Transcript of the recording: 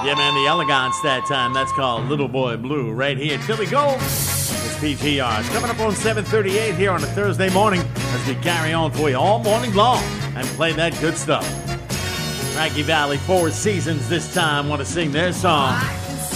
Yeah, man, the Elegance that time. That's called Little Boy Blue right here. Philly Gold. It's PGR. It's coming up on 7:38 here on a Thursday morning as we carry on for you all morning long and play that good stuff. Frankie Valli, Four Seasons this time want to sing their song.